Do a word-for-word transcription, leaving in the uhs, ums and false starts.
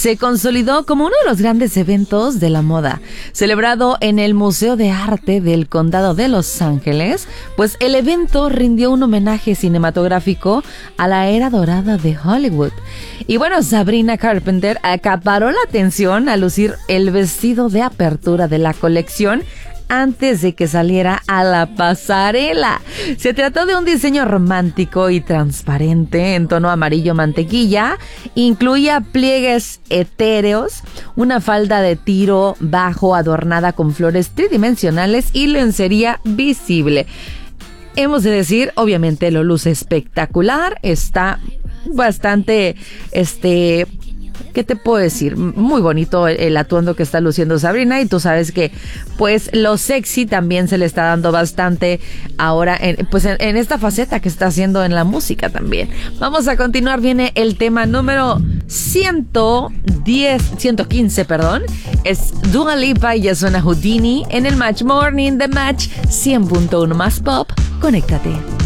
se consolidó como uno de los grandes eventos de la moda, celebrado en el Museo de Arte del Condado de Los Ángeles, pues el evento rindió un homenaje cinematográfico a la era dorada de Hollywood. Y bueno, Sabrina Carpenter acaparó la atención al lucir el vestido de apertura de la colección antes de que saliera a la pasarela. Se trató de un diseño romántico y transparente en tono amarillo mantequilla. Incluía pliegues etéreos, una falda de tiro bajo adornada con flores tridimensionales y lencería visible. Hemos de decir, obviamente lo luce espectacular, está bastante, este... ¿qué te puedo decir? Muy bonito el, el atuendo que está luciendo Sabrina, y tú sabes que pues lo sexy también se le está dando bastante ahora en, pues en, en esta faceta que está haciendo en la música también. Vamos a continuar, viene el tema número ciento diez, ciento quince, perdón. Es Dua Lipa y ya suena Houdini en el Match Morning, The Match cien punto uno más pop. Conéctate.